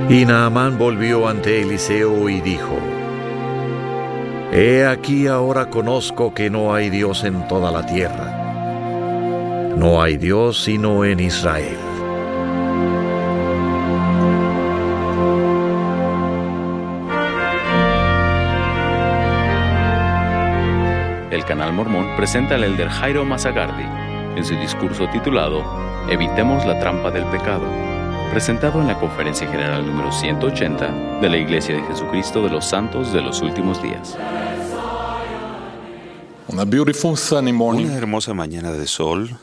Y Naamán volvió ante Eliseo y dijo: He aquí ahora conozco que no hay Dios en toda la tierra. No hay Dios sino en Israel. El Canal Mormón presenta al elder Jairo Mazagardi en su discurso titulado Evitemos la trampa del pecado, presentado en la Conferencia General número 180 de la Iglesia de Jesucristo de los Santos de los Últimos Días. Una hermosa mañana de sol,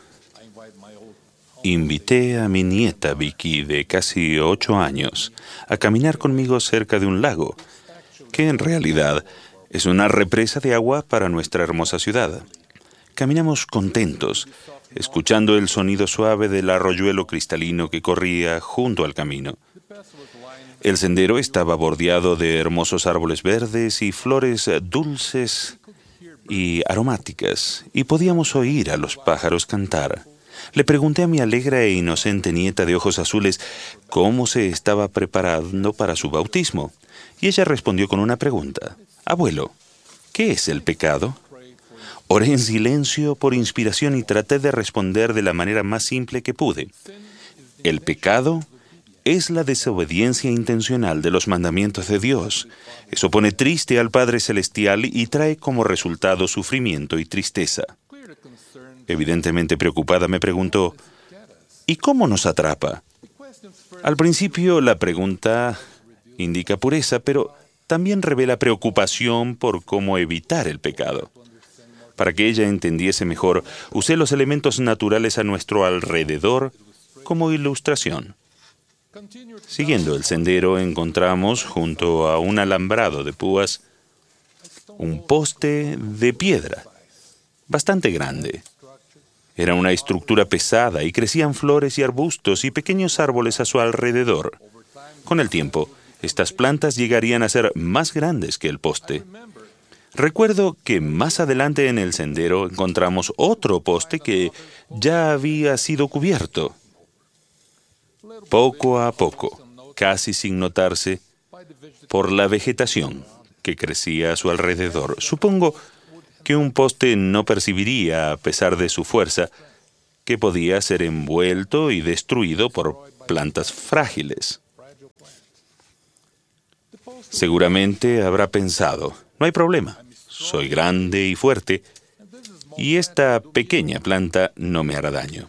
invité a mi nieta Vicky, de casi 8 años, a caminar conmigo cerca de un lago, que en realidad es una represa de agua para nuestra hermosa ciudad. Caminamos contentos, escuchando el sonido suave del arroyuelo cristalino que corría junto al camino. El sendero estaba bordeado de hermosos árboles verdes y flores dulces y aromáticas, y podíamos oír a los pájaros cantar. Le pregunté a mi alegre e inocente nieta de ojos azules cómo se estaba preparando para su bautismo, y ella respondió con una pregunta. Abuelo, ¿qué es el pecado? Oré en silencio por inspiración y traté de responder de la manera más simple que pude. El pecado es la desobediencia intencional de los mandamientos de Dios. Eso pone triste al Padre Celestial y trae como resultado sufrimiento y tristeza. Evidentemente preocupada me preguntó, ¿y cómo nos atrapa? Al principio la pregunta indica pureza, pero también revela preocupación por cómo evitar el pecado. Para que ella entendiese mejor, usé los elementos naturales a nuestro alrededor como ilustración. Siguiendo el sendero, encontramos, junto a un alambrado de púas, un poste de piedra, bastante grande. Era una estructura pesada y crecían flores y arbustos y pequeños árboles a su alrededor. Con el tiempo, estas plantas llegarían a ser más grandes que el poste. Recuerdo que más adelante en el sendero encontramos otro poste que ya había sido cubierto. Poco a poco, casi sin notarse, por la vegetación que crecía a su alrededor. Supongo que un poste no percibiría, a pesar de su fuerza, que podía ser envuelto y destruido por plantas frágiles. Seguramente habrá pensado, no hay problema, soy grande y fuerte, y esta pequeña planta no me hará daño.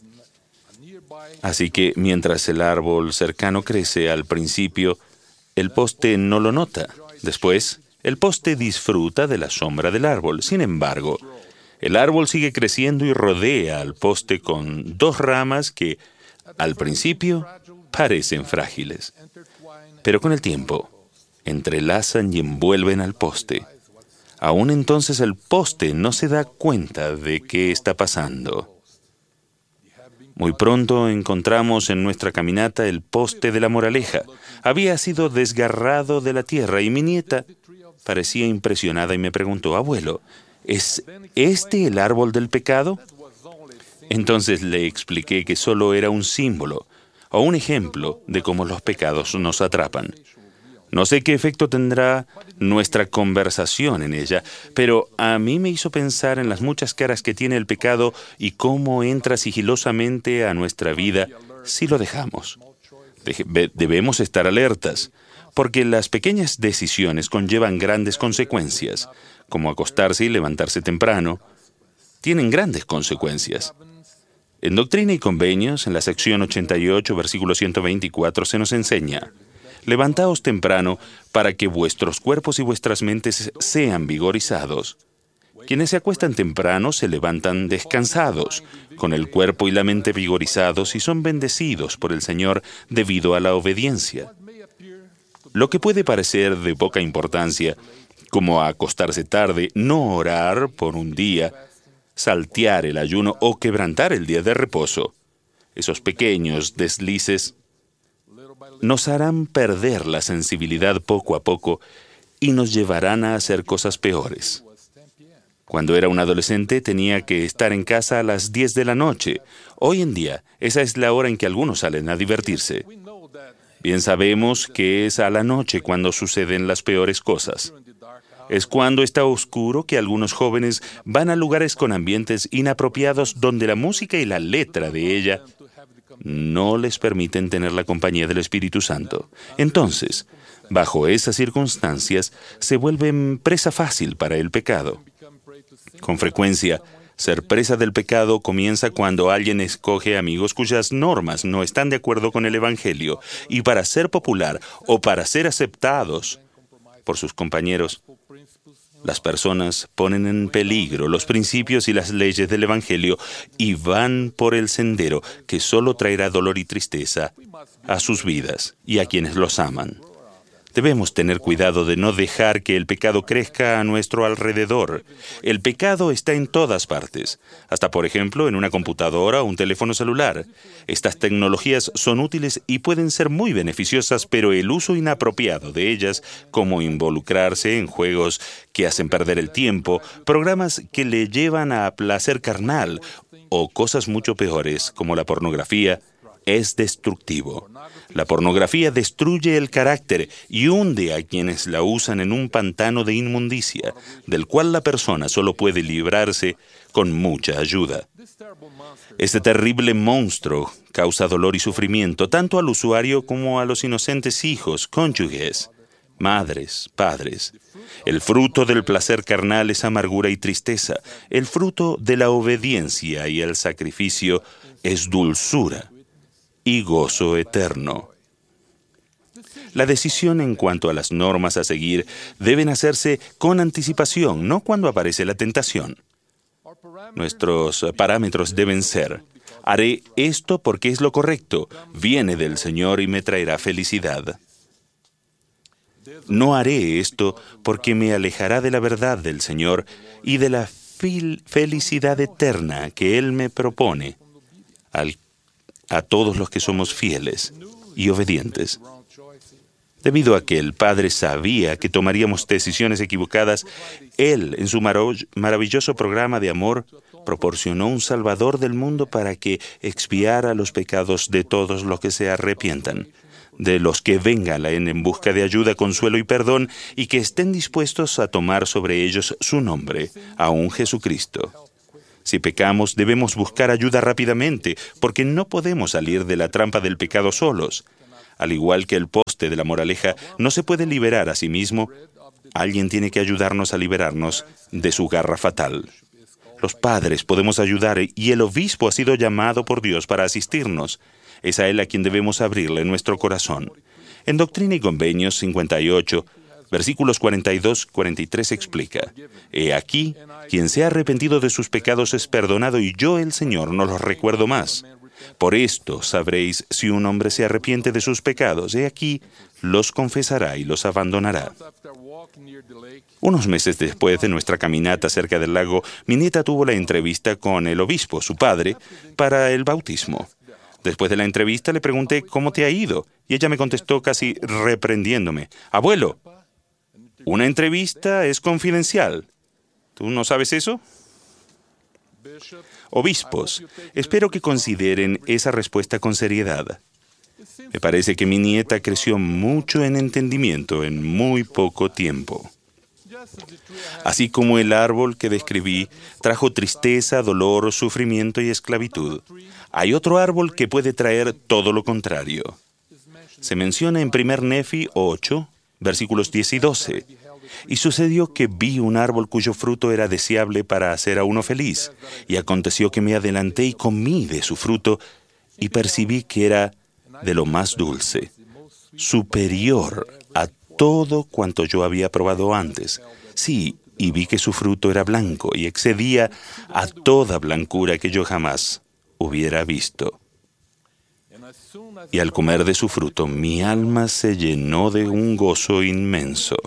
Así que mientras el árbol cercano crece al principio, el poste no lo nota. Después, el poste disfruta de la sombra del árbol. Sin embargo, el árbol sigue creciendo y rodea al poste con 2 ramas que, al principio, parecen frágiles. Pero con el tiempo, entrelazan y envuelven al poste. Aún entonces el poste no se da cuenta de qué está pasando. Muy pronto encontramos en nuestra caminata el poste de la moraleja. Había sido desgarrado de la tierra y mi nieta parecía impresionada y me preguntó, abuelo, ¿es este el árbol del pecado? Entonces le expliqué que solo era un símbolo o un ejemplo de cómo los pecados nos atrapan. No sé qué efecto tendrá nuestra conversación en ella, pero a mí me hizo pensar en las muchas caras que tiene el pecado y cómo entra sigilosamente a nuestra vida si lo dejamos. Debemos estar alertas, porque las pequeñas decisiones conllevan grandes consecuencias, como acostarse y levantarse temprano. Tienen grandes consecuencias. En Doctrina y Convenios, en la sección 88, versículo 124, se nos enseña: levantaos temprano para que vuestros cuerpos y vuestras mentes sean vigorizados. Quienes se acuestan temprano se levantan descansados, con el cuerpo y la mente vigorizados y son bendecidos por el Señor debido a la obediencia. Lo que puede parecer de poca importancia, como acostarse tarde, no orar por un día, saltear el ayuno o quebrantar el día de reposo, esos pequeños deslices nos harán perder la sensibilidad poco a poco y nos llevarán a hacer cosas peores. Cuando era un adolescente tenía que estar en casa a las 10 de la noche. Hoy en día, esa es la hora en que algunos salen a divertirse. Bien sabemos que es a la noche cuando suceden las peores cosas. Es cuando está oscuro que algunos jóvenes van a lugares con ambientes inapropiados donde la música y la letra de ella no les permiten tener la compañía del Espíritu Santo. Entonces, bajo esas circunstancias, se vuelven presa fácil para el pecado. Con frecuencia, ser presa del pecado comienza cuando alguien escoge amigos cuyas normas no están de acuerdo con el Evangelio, y para ser popular o para ser aceptados por sus compañeros, las personas ponen en peligro los principios y las leyes del Evangelio y van por el sendero que solo traerá dolor y tristeza a sus vidas y a quienes los aman. Debemos tener cuidado de no dejar que el pecado crezca a nuestro alrededor. El pecado está en todas partes, hasta por ejemplo en una computadora o un teléfono celular. Estas tecnologías son útiles y pueden ser muy beneficiosas, pero el uso inapropiado de ellas, como involucrarse en juegos que hacen perder el tiempo, programas que le llevan a placer carnal o cosas mucho peores como la pornografía, es destructivo. La pornografía destruye el carácter y hunde a quienes la usan en un pantano de inmundicia, del cual la persona solo puede librarse con mucha ayuda. Este terrible monstruo causa dolor y sufrimiento tanto al usuario como a los inocentes hijos, cónyuges, madres, padres. El fruto del placer carnal es amargura y tristeza. El fruto de la obediencia y el sacrificio es dulzura y gozo eterno. La decisión en cuanto a las normas a seguir deben hacerse con anticipación, no cuando aparece la tentación. Nuestros parámetros deben ser: haré esto porque es lo correcto, viene del Señor y me traerá felicidad. No haré esto porque me alejará de la verdad del Señor y de la felicidad eterna que Él me propone a todos los que somos fieles y obedientes. Debido a que el Padre sabía que tomaríamos decisiones equivocadas, Él, en su maravilloso programa de amor, proporcionó un Salvador del mundo para que expiara los pecados de todos los que se arrepientan, de los que vengan a Él en busca de ayuda, consuelo y perdón, y que estén dispuestos a tomar sobre ellos su nombre, aún Jesucristo. Si pecamos, debemos buscar ayuda rápidamente, porque no podemos salir de la trampa del pecado solos. Al igual que el poste de la moraleja no se puede liberar a sí mismo, alguien tiene que ayudarnos a liberarnos de su garra fatal. Los padres podemos ayudar y el obispo ha sido llamado por Dios para asistirnos. Es a él a quien debemos abrirle nuestro corazón. En Doctrina y Convenios 58, versículos 42-43 explica: He aquí, quien se ha arrepentido de sus pecados es perdonado, y yo, el Señor, no los recuerdo más. Por esto sabréis si un hombre se arrepiente de sus pecados. He aquí, los confesará y los abandonará. Unos meses después de nuestra caminata cerca del lago, mi nieta tuvo la entrevista con el obispo, su padre, para el bautismo. Después de la entrevista le pregunté cómo te ha ido, y ella me contestó casi reprendiéndome: Abuelo, una entrevista es confidencial. ¿Tú no sabes eso? Obispos, espero que consideren esa respuesta con seriedad. Me parece que mi nieta creció mucho en entendimiento en muy poco tiempo. Así como el árbol que describí trajo tristeza, dolor, sufrimiento y esclavitud, hay otro árbol que puede traer todo lo contrario. Se menciona en 1 Nefi 8, versículos 10 y 12. Y sucedió que vi un árbol cuyo fruto era deseable para hacer a uno feliz. Y aconteció que me adelanté y comí de su fruto, y percibí que era de lo más dulce, superior a todo cuanto yo había probado antes. Sí, y vi que su fruto era blanco, y excedía a toda blancura que yo jamás hubiera visto. Y al comer de su fruto, mi alma se llenó de un gozo inmenso.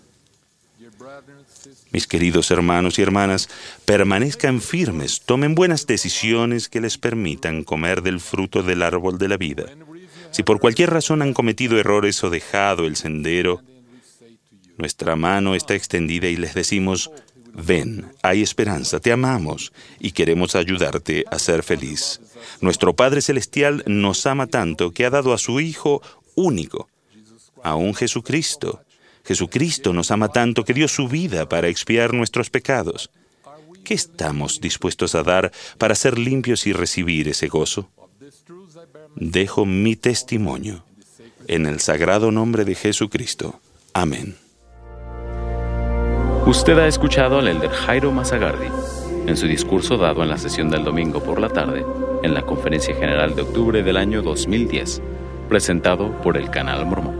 Mis queridos hermanos y hermanas, permanezcan firmes, tomen buenas decisiones que les permitan comer del fruto del árbol de la vida. Si por cualquier razón han cometido errores o dejado el sendero, nuestra mano está extendida y les decimos: ven, hay esperanza, te amamos y queremos ayudarte a ser feliz. Nuestro Padre Celestial nos ama tanto que ha dado a su Hijo único, aún Jesucristo. Jesucristo nos ama tanto que dio su vida para expiar nuestros pecados. ¿Qué estamos dispuestos a dar para ser limpios y recibir ese gozo? Dejo mi testimonio en el sagrado nombre de Jesucristo. Amén. Usted ha escuchado al elder Jairo Masagardi en su discurso dado en la sesión del domingo por la tarde en la Conferencia General de octubre del año 2010, presentado por el Canal Mormón.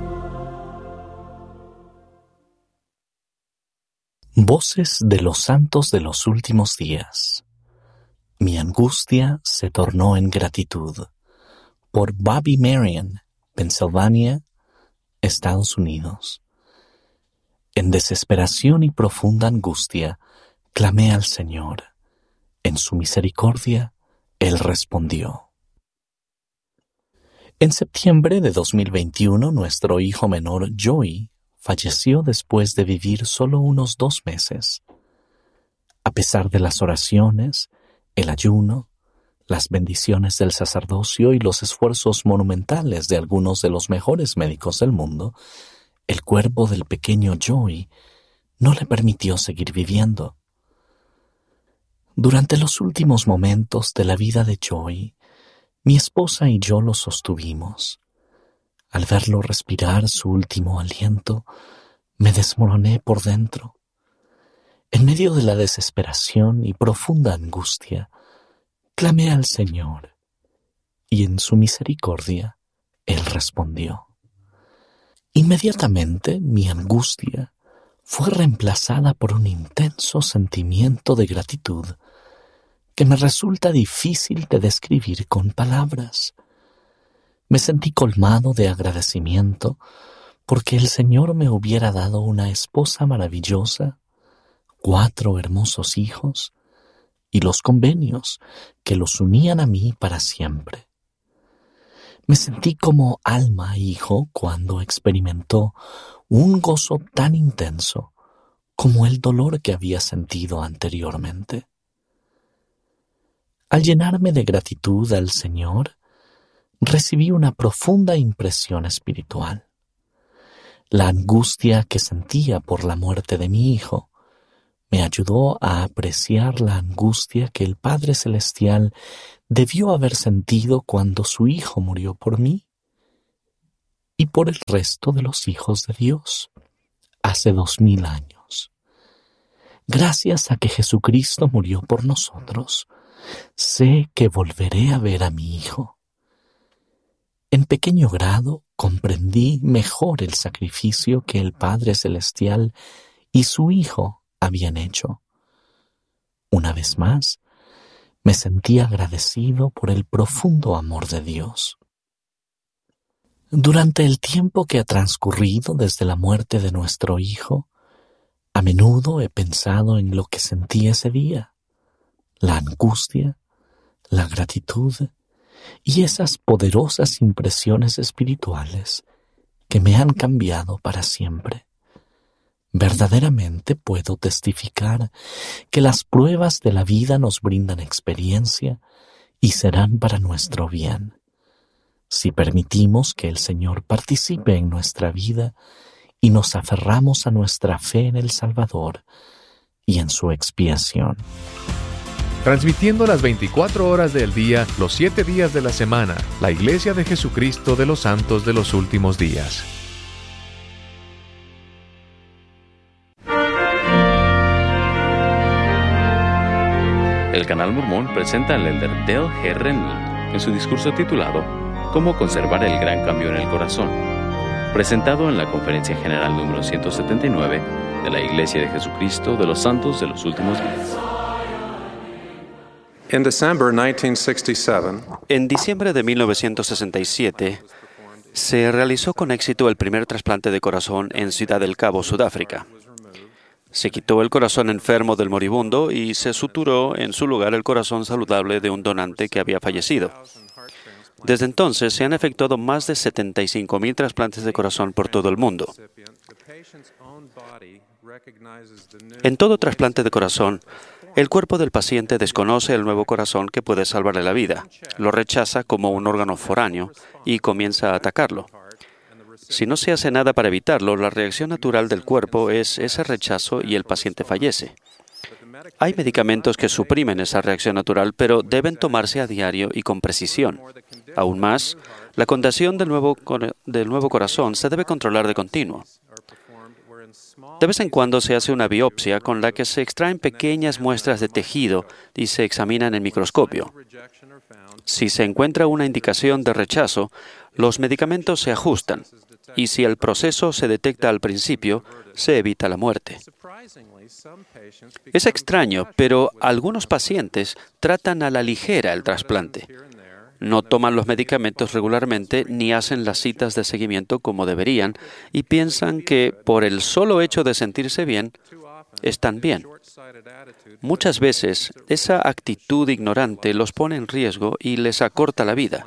Voces de los santos de los últimos días. Mi angustia se tornó en gratitud. Por Bobby Marion, Pensilvania, Estados Unidos. En desesperación y profunda angustia, clamé al Señor. En su misericordia, Él respondió. En septiembre de 2021, nuestro hijo menor, Joey, falleció después de vivir solo unos 2 meses. A pesar de las oraciones, el ayuno, las bendiciones del sacerdocio y los esfuerzos monumentales de algunos de los mejores médicos del mundo, el cuerpo del pequeño Joey no le permitió seguir viviendo. Durante los últimos momentos de la vida de Joey, mi esposa y yo lo sostuvimos. Al verlo respirar su último aliento, me desmoroné por dentro. En medio de la desesperación y profunda angustia, clamé al Señor, y en su misericordia, Él respondió. Inmediatamente mi angustia fue reemplazada por un intenso sentimiento de gratitud que me resulta difícil de describir con palabras. Me sentí colmado de agradecimiento porque el Señor me hubiera dado una esposa maravillosa, 4 hermosos hijos y los convenios que los unían a mí para siempre. Me sentí como alma hijo cuando experimentó un gozo tan intenso como el dolor que había sentido anteriormente. Al llenarme de gratitud al Señor, recibí una profunda impresión espiritual. La angustia que sentía por la muerte de mi hijo me ayudó a apreciar la angustia que el Padre Celestial debió haber sentido cuando su Hijo murió por mí y por el resto de los hijos de Dios hace 2000 años. Gracias a que Jesucristo murió por nosotros, sé que volveré a ver a mi Hijo. En pequeño grado comprendí mejor el sacrificio que el Padre Celestial y su Hijo habían hecho. Una vez más, me sentí agradecido por el profundo amor de Dios. Durante el tiempo que ha transcurrido desde la muerte de nuestro hijo, a menudo he pensado en lo que sentí ese día, la angustia, la gratitud y esas poderosas impresiones espirituales que me han cambiado para siempre. Verdaderamente puedo testificar que las pruebas de la vida nos brindan experiencia y serán para nuestro bien, si permitimos que el Señor participe en nuestra vida y nos aferramos a nuestra fe en el Salvador y en su expiación. Transmitiendo las 24 horas del día, los 7 días de la semana, la Iglesia de Jesucristo de los Santos de los Últimos Días. El Canal Mormón presenta al elder Dale G. Rennie en su discurso titulado Cómo conservar el gran cambio en el corazón, presentado en la Conferencia General número 179 de la Iglesia de Jesucristo de los Santos de los Últimos Días. En diciembre de 1967, se realizó con éxito el primer trasplante de corazón en Ciudad del Cabo, Sudáfrica. Se quitó el corazón enfermo del moribundo y se suturó en su lugar el corazón saludable de un donante que había fallecido. Desde entonces se han efectuado más de 75,000 trasplantes de corazón por todo el mundo. En todo trasplante de corazón, el cuerpo del paciente desconoce el nuevo corazón que puede salvarle la vida, lo rechaza como un órgano foráneo y comienza a atacarlo. Si no se hace nada para evitarlo, la reacción natural del cuerpo es ese rechazo y el paciente fallece. Hay medicamentos que suprimen esa reacción natural, pero deben tomarse a diario y con precisión. Aún más, la condición del nuevo corazón se debe controlar de continuo. De vez en cuando se hace una biopsia con la que se extraen pequeñas muestras de tejido y se examinan en microscopio. Si se encuentra una indicación de rechazo, los medicamentos se ajustan, y si el proceso se detecta al principio, se evita la muerte. Es extraño, pero algunos pacientes tratan a la ligera el trasplante. No toman los medicamentos regularmente ni hacen las citas de seguimiento como deberían y piensan que por el solo hecho de sentirse bien, están bien. Muchas veces, esa actitud ignorante los pone en riesgo y les acorta la vida.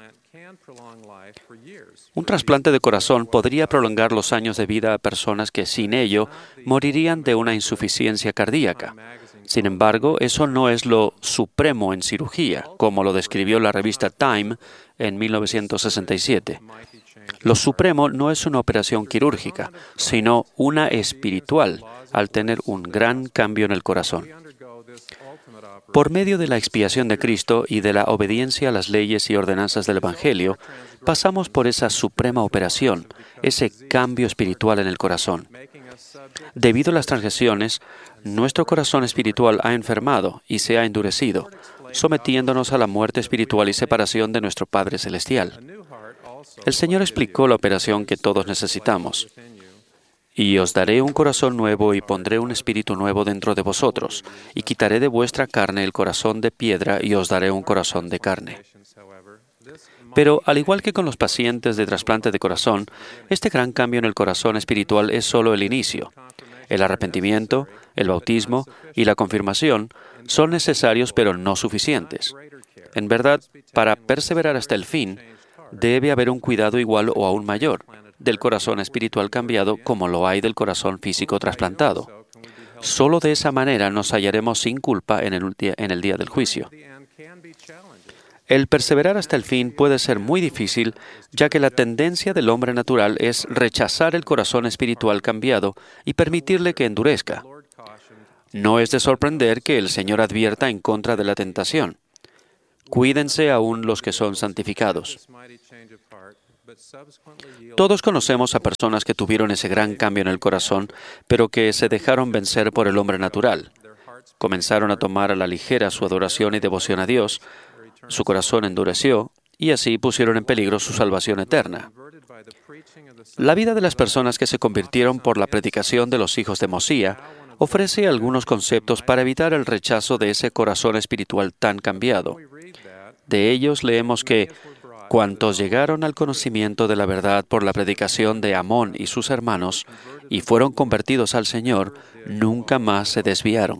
Un trasplante de corazón podría prolongar los años de vida a personas que sin ello morirían de una insuficiencia cardíaca. Sin embargo, eso no es lo supremo en cirugía, como lo describió la revista Time en 1967. Lo supremo no es una operación quirúrgica, sino una espiritual, al tener un gran cambio en el corazón. Por medio de la expiación de Cristo y de la obediencia a las leyes y ordenanzas del Evangelio, pasamos por esa suprema operación, ese cambio espiritual en el corazón. Debido a las transgresiones, nuestro corazón espiritual ha enfermado y se ha endurecido, sometiéndonos a la muerte espiritual y separación de nuestro Padre Celestial. El Señor explicó la operación que todos necesitamos. Y os daré un corazón nuevo y pondré un espíritu nuevo dentro de vosotros, y quitaré de vuestra carne el corazón de piedra y os daré un corazón de carne. Pero, al igual que con los pacientes de trasplante de corazón, este gran cambio en el corazón espiritual es solo el inicio. El arrepentimiento, el bautismo y la confirmación son necesarios pero no suficientes. En verdad, para perseverar hasta el fin, debe haber un cuidado igual o aún mayor del corazón espiritual cambiado como lo hay del corazón físico trasplantado. Solo de esa manera nos hallaremos sin culpa en el día del juicio. El perseverar hasta el fin puede ser muy difícil, ya que la tendencia del hombre natural es rechazar el corazón espiritual cambiado y permitirle que endurezca. No es de sorprender que el Señor advierta en contra de la tentación. Cuídense aún los que son santificados. Todos conocemos a personas que tuvieron ese gran cambio en el corazón, pero que se dejaron vencer por el hombre natural. Comenzaron a tomar a la ligera su adoración y devoción a Dios, su corazón endureció, y así pusieron en peligro su salvación eterna. La vida de las personas que se convirtieron por la predicación de los hijos de Mosía ofrece algunos conceptos para evitar el rechazo de ese corazón espiritual tan cambiado. De ellos leemos que cuantos llegaron al conocimiento de la verdad por la predicación de Amón y sus hermanos y fueron convertidos al Señor, nunca más se desviaron.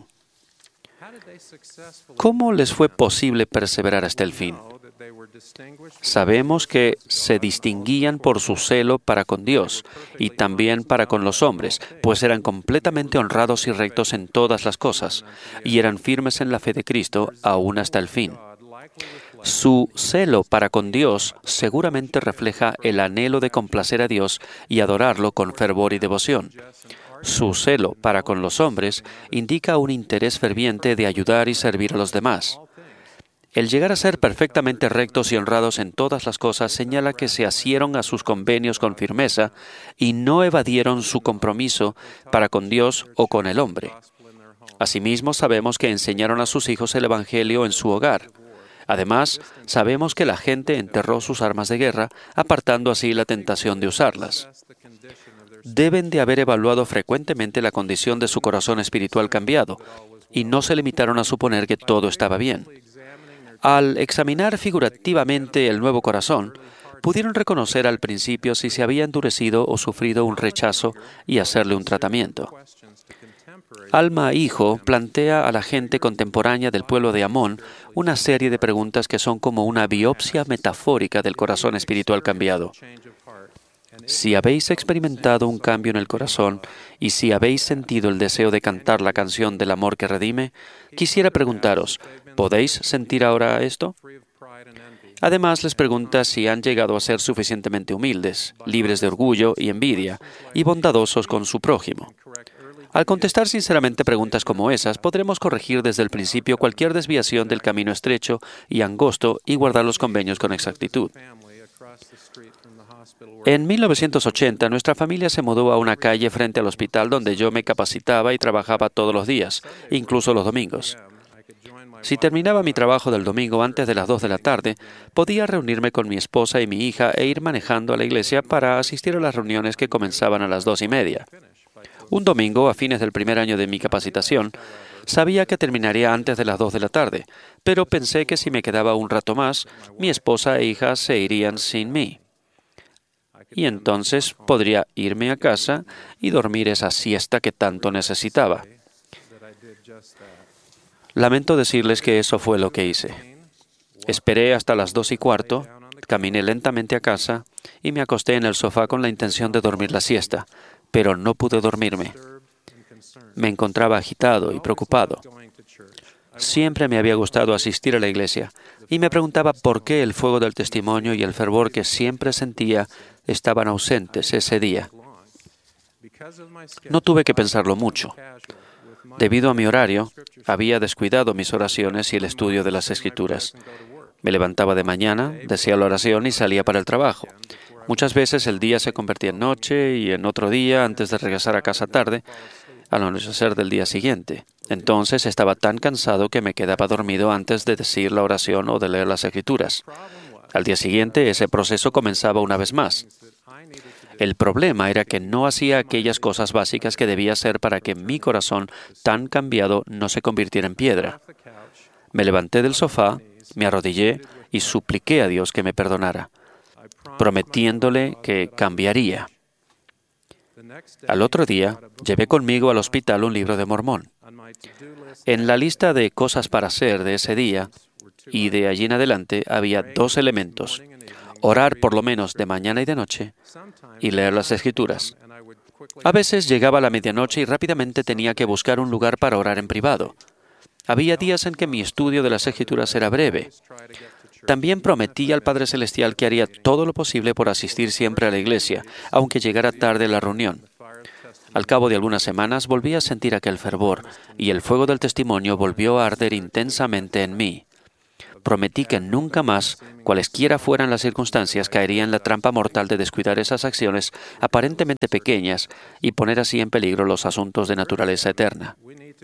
¿Cómo les fue posible perseverar hasta el fin? Sabemos que se distinguían por su celo para con Dios y también para con los hombres, pues eran completamente honrados y rectos en todas las cosas, y eran firmes en la fe de Cristo aún hasta el fin. Su celo para con Dios seguramente refleja el anhelo de complacer a Dios y adorarlo con fervor y devoción. Su celo para con los hombres indica un interés ferviente de ayudar y servir a los demás. El llegar a ser perfectamente rectos y honrados en todas las cosas señala que se asieron a sus convenios con firmeza y no evadieron su compromiso para con Dios o con el hombre. Asimismo, sabemos que enseñaron a sus hijos el Evangelio en su hogar. Además, sabemos que la gente enterró sus armas de guerra, apartando así la tentación de usarlas. Deben de haber evaluado frecuentemente la condición de su corazón espiritual cambiado, y no se limitaron a suponer que todo estaba bien. Al examinar figurativamente el nuevo corazón, pudieron reconocer al principio si se había endurecido o sufrido un rechazo y hacerle un tratamiento. Alma Hijo plantea a la gente contemporánea del pueblo de Amón una serie de preguntas que son como una biopsia metafórica del corazón espiritual cambiado. Si habéis experimentado un cambio en el corazón y si habéis sentido el deseo de cantar la canción del amor que redime, quisiera preguntaros, ¿podéis sentir ahora esto? Además, les pregunta si han llegado a ser suficientemente humildes, libres de orgullo y envidia, y bondadosos con su prójimo. Al contestar sinceramente preguntas como esas, podremos corregir desde el principio cualquier desviación del camino estrecho y angosto y guardar los convenios con exactitud. En 1980, nuestra familia se mudó a una calle frente al hospital donde yo me capacitaba y trabajaba todos los días, incluso los domingos. Si terminaba mi trabajo del domingo antes de las 2 de la tarde, podía reunirme con mi esposa y mi hija e ir manejando a la iglesia para asistir a las reuniones que comenzaban a las 2:30. Un domingo, a fines del primer año de mi capacitación, sabía que terminaría antes de las 2 de la tarde, pero pensé que si me quedaba un rato más, mi esposa e hija se irían sin mí. Y entonces podría irme a casa y dormir esa siesta que tanto necesitaba. Lamento decirles que eso fue lo que hice. Esperé hasta las 2:15, caminé lentamente a casa y me acosté en el sofá con la intención de dormir la siesta, pero no pude dormirme. Me encontraba agitado y preocupado. Siempre me había gustado asistir a la iglesia y me preguntaba por qué el fuego del testimonio y el fervor que siempre sentía estaban ausentes ese día. No tuve que pensarlo mucho. Debido a mi horario, había descuidado mis oraciones y el estudio de las Escrituras. Me levantaba de mañana, decía la oración y salía para el trabajo. Muchas veces el día se convertía en noche y en otro día antes de regresar a casa tarde, al anochecer del día siguiente. Entonces estaba tan cansado que me quedaba dormido antes de decir la oración o de leer las Escrituras. Al día siguiente, ese proceso comenzaba una vez más. El problema era que no hacía aquellas cosas básicas que debía hacer para que mi corazón tan cambiado no se convirtiera en piedra. Me levanté del sofá, me arrodillé y supliqué a Dios que me perdonara, prometiéndole que cambiaría. Al otro día, llevé conmigo al hospital un libro de Mormón. En la lista de cosas para hacer de ese día y de allí en adelante había 2 elementos: orar por lo menos de mañana y de noche y leer las Escrituras. A veces llegaba la medianoche y rápidamente tenía que buscar un lugar para orar en privado. Había días en que mi estudio de las Escrituras era breve. También prometí al Padre Celestial que haría todo lo posible por asistir siempre a la iglesia, aunque llegara tarde a la reunión. Al cabo de algunas semanas volví a sentir aquel fervor y el fuego del testimonio volvió a arder intensamente en mí. Prometí que nunca más, cualesquiera fueran las circunstancias, caería en la trampa mortal de descuidar esas acciones aparentemente pequeñas y poner así en peligro los asuntos de naturaleza eterna.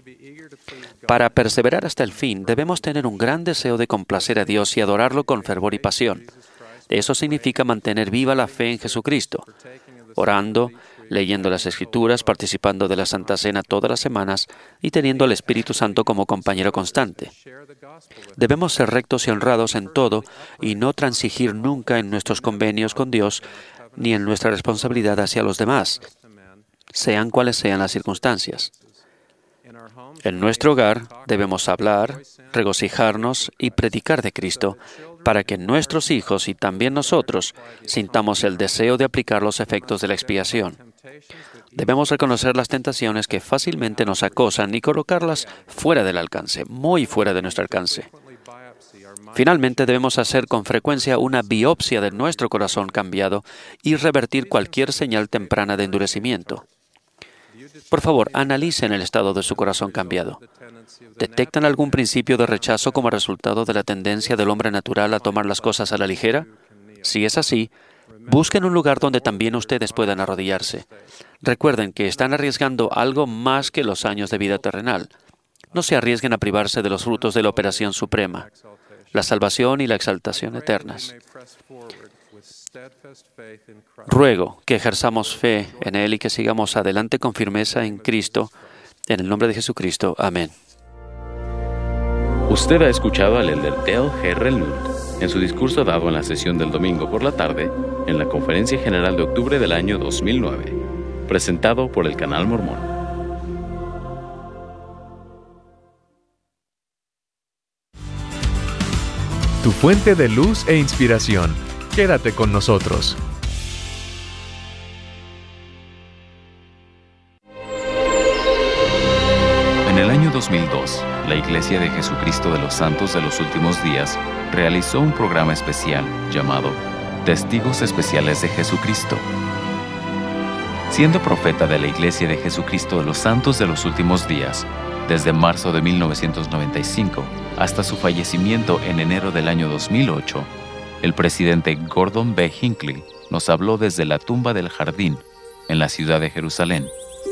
Para perseverar hasta el fin, debemos tener un gran deseo de complacer a Dios y adorarlo con fervor y pasión. Eso significa mantener viva la fe en Jesucristo, orando, leyendo las Escrituras, participando de la Santa Cena todas las semanas y teniendo al Espíritu Santo como compañero constante. Debemos ser rectos y honrados en todo y no transigir nunca en nuestros convenios con Dios ni en nuestra responsabilidad hacia los demás, sean cuales sean las circunstancias. En nuestro hogar debemos hablar, regocijarnos y predicar de Cristo para que nuestros hijos y también nosotros sintamos el deseo de aplicar los efectos de la expiación. Debemos reconocer las tentaciones que fácilmente nos acosan y colocarlas fuera del alcance, muy fuera de nuestro alcance. Finalmente, debemos hacer con frecuencia una biopsia de nuestro corazón cambiado y revertir cualquier señal temprana de endurecimiento. Por favor, analicen el estado de su corazón cambiado. ¿Detectan algún principio de rechazo como resultado de la tendencia del hombre natural a tomar las cosas a la ligera? Si es así, busquen un lugar donde también ustedes puedan arrodillarse. Recuerden que están arriesgando algo más que los años de vida terrenal. No se arriesguen a privarse de los frutos de la operación suprema, la salvación y la exaltación eternas. Ruego que ejerzamos fe en Él y que sigamos adelante con firmeza en Cristo, en el nombre de Jesucristo. Amén. Usted ha escuchado al elder Dale G. Renlund en su discurso dado en la sesión del domingo por la tarde en la Conferencia General de octubre del año 2009, presentado por el Canal Mormón. Tu fuente de luz e inspiración. Quédate con nosotros. En el año año 2002, la Iglesia de Jesucristo de los Santos de los Últimos Días realizó un programa especial llamado Testigos Especiales de Jesucristo. Siendo profeta de la Iglesia de Jesucristo de los Santos de los Últimos Días, desde marzo de 1995 hasta su fallecimiento en enero del año 2008, el presidente Gordon B. Hinckley nos habló desde la tumba del jardín en la ciudad de Jerusalén.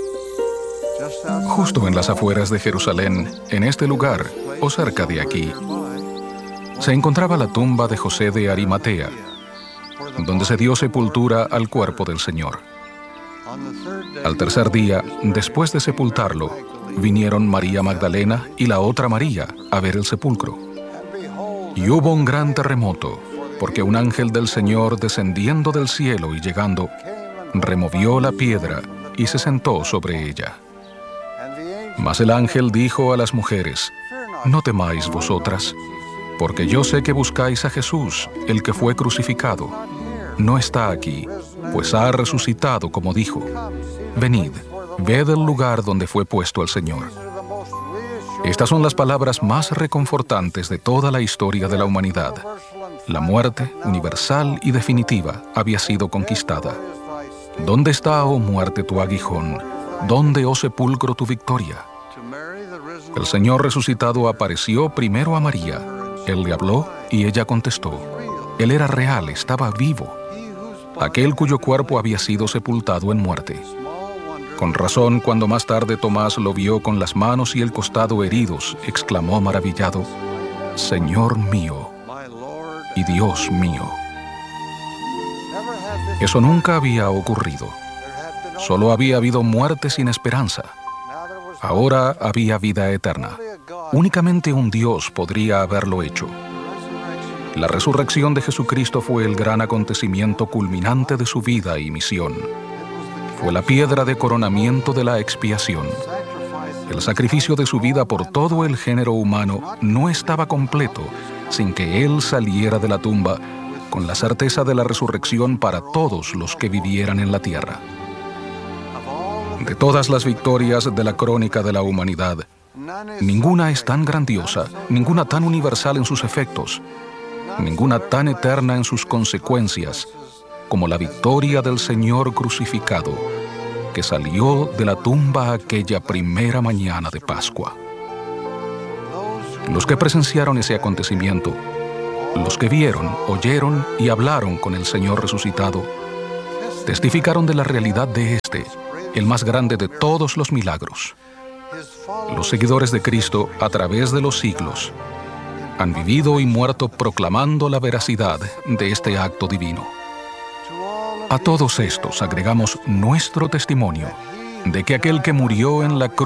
Justo en las afueras de Jerusalén, en este lugar, o cerca de aquí, se encontraba la tumba de José de Arimatea, donde se dio sepultura al cuerpo del Señor. Al tercer día, después de sepultarlo, vinieron María Magdalena y la otra María a ver el sepulcro. Y hubo un gran terremoto, porque un ángel del Señor, descendiendo del cielo y llegando, removió la piedra y se sentó sobre ella. Mas el ángel dijo a las mujeres: «No temáis vosotras, porque yo sé que buscáis a Jesús, el que fue crucificado. No está aquí, pues ha resucitado como dijo. Venid, ved el lugar donde fue puesto el Señor». Estas son las palabras más reconfortantes de toda la historia de la humanidad. La muerte, universal y definitiva, había sido conquistada. ¿Dónde está, oh muerte, tu aguijón? ¿Dónde, oh sepulcro, tu victoria? El Señor resucitado apareció primero a María. Él le habló y ella contestó. Él era real, estaba vivo. Aquel cuyo cuerpo había sido sepultado en muerte. Con razón, cuando más tarde Tomás lo vio con las manos y el costado heridos, exclamó maravillado: «Señor mío y Dios mío». Eso nunca había ocurrido. Solo había habido muerte sin esperanza. Ahora había vida eterna. Únicamente un Dios podría haberlo hecho. La resurrección de Jesucristo fue el gran acontecimiento culminante de su vida y misión. Fue la piedra de coronamiento de la expiación. El sacrificio de su vida por todo el género humano no estaba completo sin que Él saliera de la tumba con la certeza de la resurrección para todos los que vivieran en la tierra. De todas las victorias de la crónica de la humanidad, ninguna es tan grandiosa, ninguna tan universal en sus efectos, ninguna tan eterna en sus consecuencias, como la victoria del Señor crucificado, que salió de la tumba aquella primera mañana de Pascua. Los que presenciaron ese acontecimiento, los que vieron, oyeron y hablaron con el Señor resucitado, testificaron de la realidad de este, el más grande de todos los milagros. Los seguidores de Cristo, a través de los siglos, han vivido y muerto proclamando la veracidad de este acto divino. A todos estos agregamos nuestro testimonio de que aquel que murió en la cruz